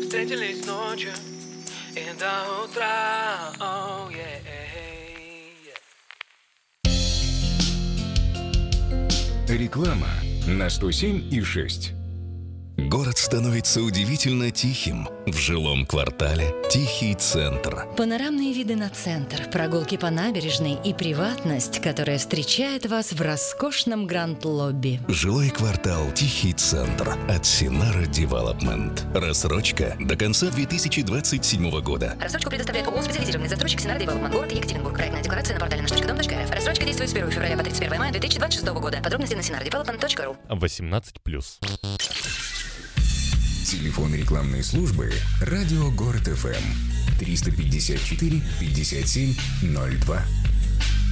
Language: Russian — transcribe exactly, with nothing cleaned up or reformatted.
встретились ночью и до утра. Oh, yeah, yeah. Реклама на сто семь и шесть. Город становится удивительно тихим. В жилом квартале Тихий центр. Панорамные виды на центр, прогулки по набережной и приватность, которая встречает вас в роскошном гранд-лобби. Жилой квартал Тихий центр от Синара Девелопмент. Рассрочка до конца две тысячи двадцать седьмого года. Рассрочку предоставляет ООО «Специализированный застройщик Синара Девелопмент, город Екатеринбург. Проектная декларация на портале наш точка дом точка рф. Рассрочка действует с первого февраля по тридцать первое мая две тысячи двадцать шестого года. Подробности на синара девелопмент точка ру. восемнадцать плюс. Телефон рекламной службы «Радио Город ФМ» триста пятьдесят четыре пятьдесят семь ноль два.